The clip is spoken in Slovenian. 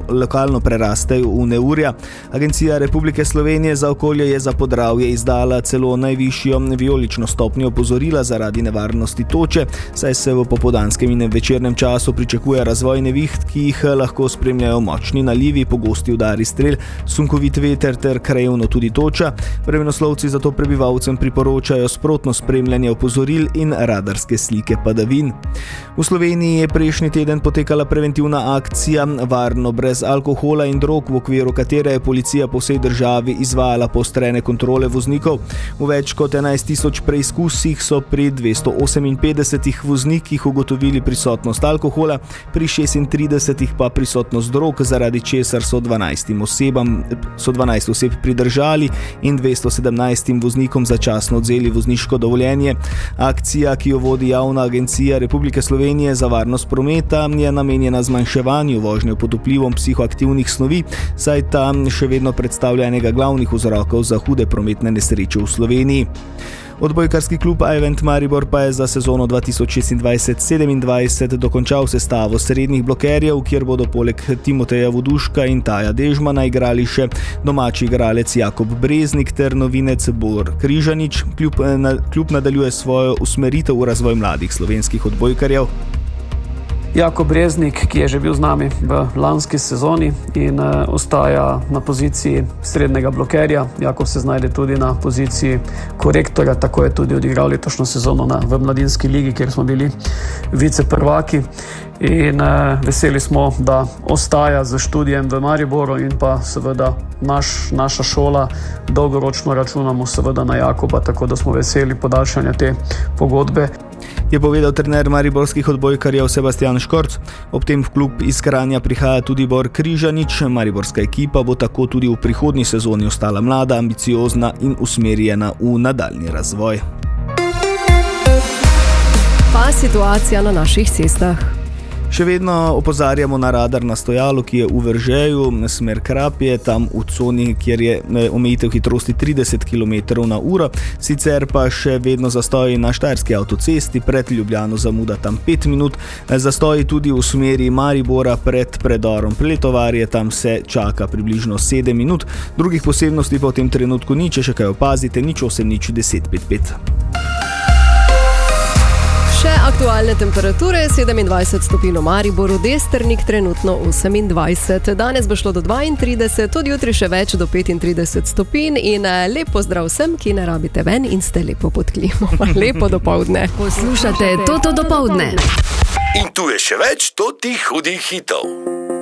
lokalno prerastejo v neurja. Agencija Republike Slovenije za okolje je za Podravje izdala celo najvišjo vijolično stopnjo opozorila zaradi nevarnosti toče, saj se v popoldanskem in večernem času pričakuje razvoj neviht, ki jih lahko spremljajo močni nalivi, pogosti udari strel, sunkovit veter ter krajevno tudi toča. Vremenoslovci zato prebivalcem priporočajo sprotno spremljanje opozoril in radarske slike padavin. V Sloveniji je prejšnji teden potekala preventivna akcija Varno brez alkohola in drog, v okviru katere je policija po vsej državi izvajala poostrene kontrole voznikov. V več kot 11.000 preizkusih so pri 258 voznikih ugotovili prisotnost alkohola, pri 36 pa prisotnost drog, zaradi česar so 12 oseb pridržali in 217 voznikom začasno odzeli vozniško dovoljenje. Akcija, ki jo vodi Javna agencija Republike Slovenije za varnost prometa, je namenjena zmanjševanju vožnje pod vplivom psihoaktivnih snovi, saj ta še vedno predstavlja enega glavnih vzrokov za hude prometne nesreče v Sloveniji. Odbojkarski klub Ajvent Maribor pa je za sezono 2026-27 dokončal sestavo srednjih blokerjev, kjer bodo poleg Timoteja Voduška in Taja Dežmana igrali še domači igralec Jakob Breznik ter novinec Bor Križanič. Klub nadaljuje svojo usmeritev v razvoj mladih slovenskih odbojkarjev. Jakob Breznik, ki je že bil z nami v lanski sezoni in ostaja na poziciji srednjega blokerja. Jakob se znajde tudi na poziciji korektorja, tako je tudi odigral letošnjo sezono v mladinski ligi, kjer smo bili viceprvaki. In veseli smo, da ostaja z študijem v Mariboru in pa seveda naša šola dolgoročno računamo seveda na Jakoba, tako da smo veseli podaljšanja te pogodbe. Je povedal trener mariborskih odbojkarjev Sebastian Škorc. Ob tem v klub iz Kranja prihaja tudi Bor Križanič. Mariborska ekipa bo tako tudi v prihodnji sezoni ostala mlada, ambiciozna in usmerjena v nadaljnji razvoj. Pa situacija na naših cestah. Še vedno opozarjamo na radar na Stojalu, ki je v Veržeju, smer Krapje, tam v coni, kjer je omejitev hitrosti 30 km/h. Sicer pa še vedno zastoji na Štajerski avtocesti, pred Ljubljano zamuda tam 5 minut. Zastoji tudi v smeri Maribora pred predorom Pletovarje, tam se čaka približno 7 minut. Drugih posebnosti pa v tem trenutku ni, če še kaj opazite, 08 10 55. Še aktualne temperature, 27 stopinj v Mariboru, Desternik trenutno 28. Danes bo šlo do 32, od jutri še več do 35 stopinj in lep pozdrav vsem, ki ne rabite ven in ste lepo pod klimo. Lepo dopoldne. Poslušate Toto dopoldne. In tu je še več totih hudih hitov.